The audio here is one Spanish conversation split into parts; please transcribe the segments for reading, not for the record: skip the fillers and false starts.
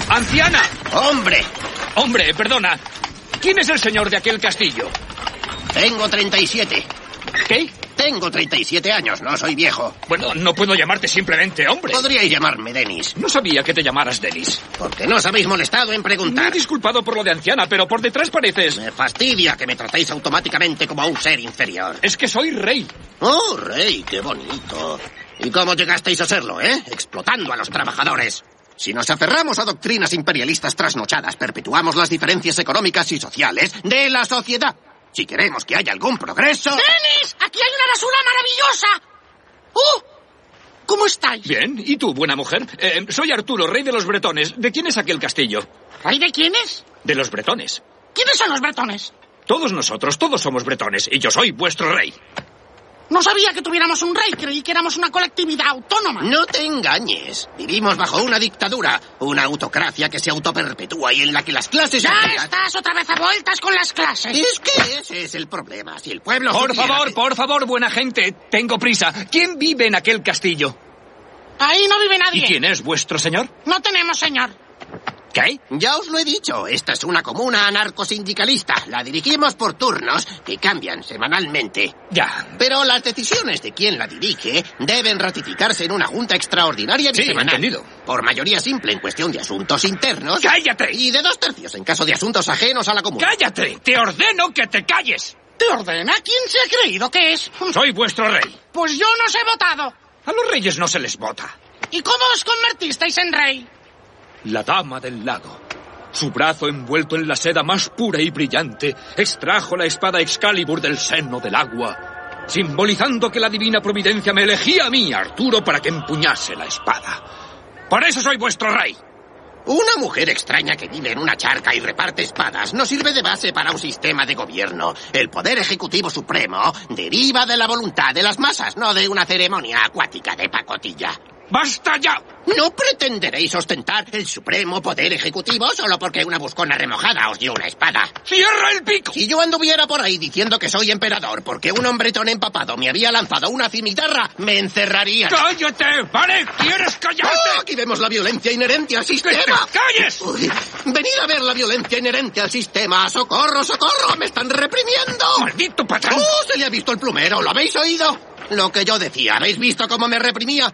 ¡Anciana! ¡Hombre! Hombre, perdona. ¿Quién es el señor de aquel castillo? Tengo 37. ¿Qué? Tengo 37 años, no soy viejo. Bueno, no puedo llamarte simplemente hombre. Podríais llamarme Dennis. No sabía que te llamaras Dennis. Porque no os habéis molestado en preguntar. Me he disculpado por lo de anciana, pero por detrás pareces... Me fastidia que me tratéis automáticamente como a un ser inferior. Es que soy rey. ¡Oh, rey! ¡Qué bonito! ¿Y cómo llegasteis a serlo, Explotando a los trabajadores. Si nos aferramos a doctrinas imperialistas trasnochadas, perpetuamos las diferencias económicas y sociales de la sociedad. Si queremos que haya algún progreso... ¡Dennis! ¡Aquí hay una basura maravillosa! ¿Cómo estáis? Bien. ¿Y tú, buena mujer? Soy Arturo, rey de los bretones. ¿De quién es aquel castillo? ¿Rey de quiénes? De los bretones. ¿Quiénes son los bretones? Todos nosotros, todos somos bretones, y yo soy vuestro rey. No sabía que tuviéramos un rey, creí que éramos una colectividad autónoma. No te engañes. Vivimos bajo una dictadura, una autocracia que se autoperpetúa y en la que las clases... ¡Ya estás otra vez a vueltas con las clases! Es que ese es el problema. Si el pueblo... Por favor, buena gente, tengo prisa. ¿Quién vive en aquel castillo? Ahí no vive nadie. ¿Y quién es vuestro señor? No tenemos señor. ¿Qué? Ya os lo he dicho, esta es una comuna anarcosindicalista. La dirigimos por turnos que cambian semanalmente. Ya. Pero las decisiones de quien la dirige deben ratificarse en una junta extraordinaria bisemanal. Sí, entendido. Por mayoría simple en cuestión de asuntos internos. ¡Cállate! Y de 2/3 en caso de asuntos ajenos a la comuna. ¡Cállate! ¡Te ordeno que te calles! ¿Te ordena? ¿Quién se ha creído que es? Soy vuestro rey. Pues yo no os he votado. A los reyes no se les vota. ¿Y cómo os convertisteis en rey? La dama del lago, su brazo envuelto en la seda más pura y brillante, extrajo la espada Excalibur del seno del agua, simbolizando que la divina providencia me elegía a mí, Arturo, para que empuñase la espada. Por eso soy vuestro rey. Una mujer extraña que vive en una charca y reparte espadas no sirve de base para un sistema de gobierno. El poder ejecutivo supremo deriva de la voluntad de las masas, no de una ceremonia acuática de pacotilla. ¡Basta ya! No pretenderéis ostentar el supremo poder ejecutivo solo porque una buscona remojada os dio una espada. ¡Cierra el pico! Si yo anduviera por ahí diciendo que soy emperador porque un hombretón empapado me había lanzado una cimitarra, me encerrarían. ¡Cállate! ¡Vale! ¿Quieres callarte? ¡Oh! Aquí vemos la violencia inherente al sistema. ¡Que te calles! Uy, venid a ver la violencia inherente al sistema. ¡Socorro, socorro! ¡Me están reprimiendo! ¡Maldito patrón! ¡Oh! Se le ha visto el plumero. ¿Lo habéis oído? Lo que yo decía. ¿Habéis visto cómo me reprimía?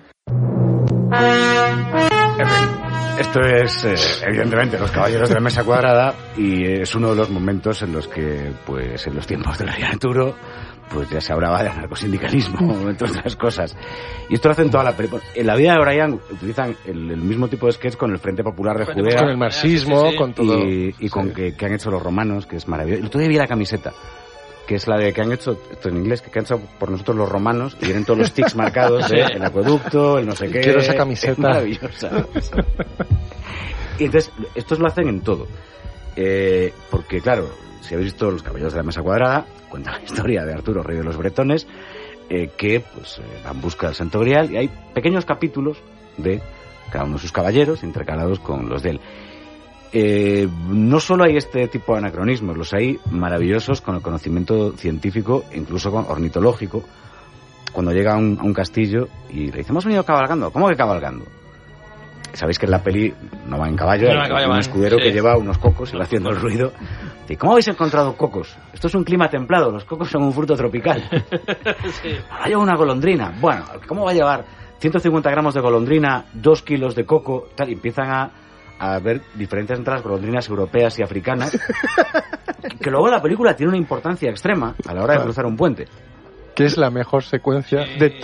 En fin, esto es, evidentemente, Los Caballeros de la Mesa Cuadrada, y es uno de los momentos en los que, pues, en los tiempos del rey Arturo, pues ya se hablaba de anarcosindicalismo, entre otras cosas. Y esto lo hacen toda la película. En la vida de Brian utilizan el mismo tipo de sketch con el Frente Popular de Judea. Con el marxismo, con todo. Y con que han hecho los romanos, que es maravilloso. El otro día vi la camiseta, que es la de que han hecho, esto en inglés, que han hecho por nosotros los romanos, y vienen todos los tics marcados de el acueducto, el no sé qué. Quiero esa camiseta. Es maravillosa. Y entonces, estos lo hacen en todo. Porque, claro, si habéis visto Los Caballeros de la Mesa Cuadrada, cuenta la historia de Arturo, rey de los bretones, que pues va en busca del Santo Grial, y hay pequeños capítulos de cada uno de sus caballeros intercalados con los de él. No solo hay este tipo de anacronismos, los hay maravillosos con el conocimiento científico, incluso con ornitológico, cuando llega a un castillo y le dice, hemos venido cabalgando. ¿Cómo que cabalgando? Sabéis que en la peli no va en caballo, hay un escudero que lleva unos cocos y va haciendo el ruido. ¿Y cómo habéis encontrado cocos? Esto es un clima templado, los cocos son un fruto tropical. Ahora lleva una golondrina. Bueno, ¿cómo va a llevar 150 gramos de golondrina, 2 kilos de coco? Tal, y empiezan a ver diferencias entre las golondrinas europeas y africanas, que luego la película tiene una importancia extrema a la hora de cruzar un puente. Que es la mejor secuencia de